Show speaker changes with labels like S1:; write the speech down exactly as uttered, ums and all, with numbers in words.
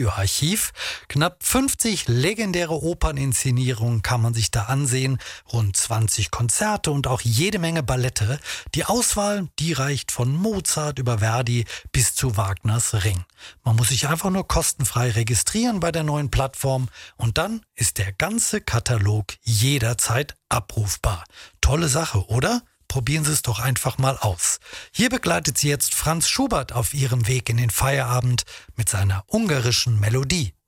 S1: Audioarchiv. Knapp fünfzig legendäre Operninszenierungen kann man sich da ansehen, rund zwanzig Konzerte und auch jede Menge Ballette. Die Auswahl, die reicht von Mozart über Verdi bis zu Wagners Ring. Man muss sich einfach nur kostenfrei registrieren bei der neuen Plattform und dann ist der ganze Katalog jederzeit abrufbar. Tolle Sache, oder? Probieren Sie es doch einfach mal aus. Hier begleitet Sie jetzt Franz Schubert auf ihrem Weg in den Feierabend mit seiner ungarischen Melodie.